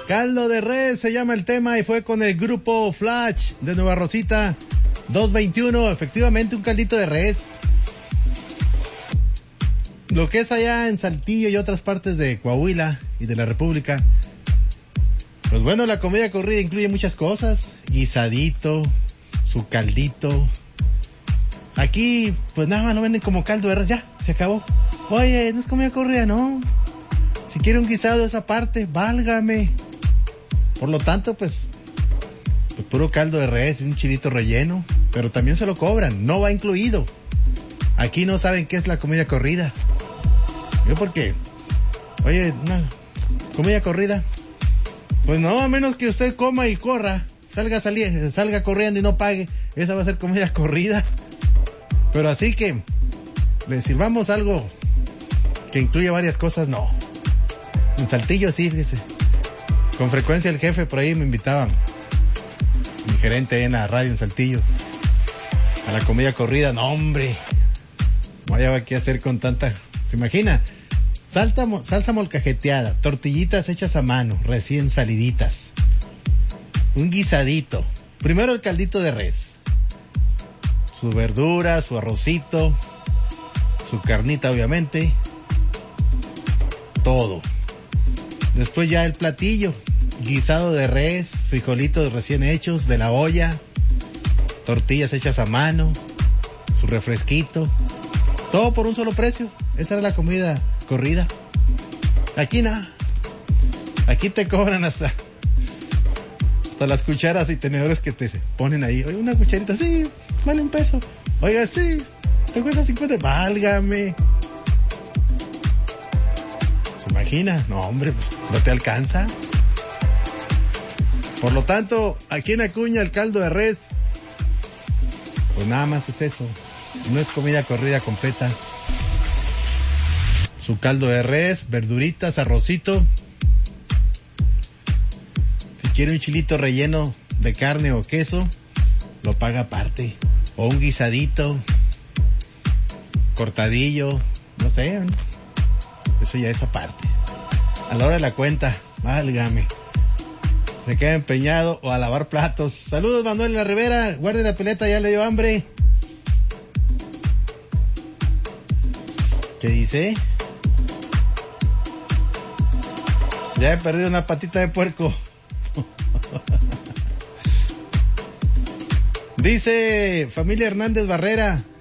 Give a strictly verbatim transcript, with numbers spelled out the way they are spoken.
Caldo de res se llama el tema y fue con el grupo Flash de Nueva Rosita. dos veintiuno, efectivamente un caldito de res. Lo que es allá en Saltillo y otras partes de Coahuila y de la República. Pues bueno, la comida corrida incluye muchas cosas. Guisadito, su caldito. Aquí, pues nada más lo venden como caldo de res, ya, se acabó. Oye, no es comida corrida, no. Si quiere un guisado de esa parte, válgame. Por lo tanto, pues, pues puro caldo de res, un chilito relleno. Pero también se lo cobran, no va incluido. Aquí no saben qué es la comida corrida. Yo porque, oye, una comida corrida, pues no, a menos que usted coma y corra, salga sali- salga corriendo y no pague, esa va a ser comida corrida. Pero así que le sirvamos algo que incluye varias cosas, no. En Saltillo sí, fíjese. Con frecuencia el jefe por ahí me invitaba, mi gerente en la radio en Saltillo, a la comida corrida. No, hombre, no hallaba qué hacer con tanta. ¿Se imagina? Salta, salsa molcajeteada, tortillitas hechas a mano, recién saliditas, un guisadito, primero el caldito de res, su verdura, su arrocito, su carnita obviamente, todo. Después ya el platillo, guisado de res, frijolitos recién hechos de la olla, tortillas hechas a mano, su refresquito, todo por un solo precio. Esa era la comida corrida. Aquí nada. Aquí te cobran hasta hasta las cucharas y tenedores que te ponen ahí. Oye, una cucharita, sí, vale un peso. Oiga, sí, te cuesta cincuenta. Válgame. ¿Se imagina? No, hombre, pues no te alcanza. Por lo tanto, aquí en Acuña el caldo de res, pues nada más es eso. No es comida corrida completa. Su caldo de res, verduritas, arrocito. Si quiere un chilito relleno de carne o queso, lo paga aparte. O un guisadito, cortadillo, no sé. Eso ya es aparte. A la hora de la cuenta, válgame. Se queda empeñado o a lavar platos. Saludos, Manuel La Rivera. Guarde la peleta, ya le dio hambre. ¿Qué dice? Ya he perdido una patita de puerco. Dice familia Hernández Barrera,